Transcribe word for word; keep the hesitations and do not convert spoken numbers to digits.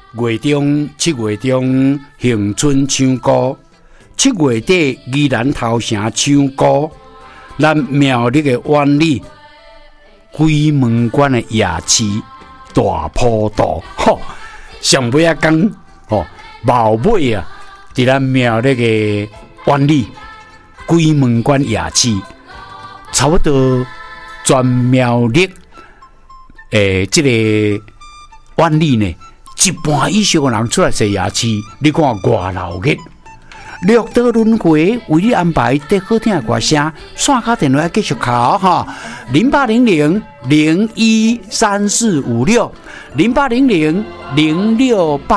月中七月中迎春唱歌，七月底宜兰头城唱歌，咱苗栗的湾里鬼门关的夜市大坡道，吼，上尾啊讲吼，茂尾啊，伫咱苗栗的湾里鬼门关夜市，差不多全苗栗诶，这个湾里呢，一半以上的人出来坐夜市，你看偌闹热。六道轮回为你安排最好听的歌声，线卡电话继续考哈，零八零零零一三四五六，零八零零零六八。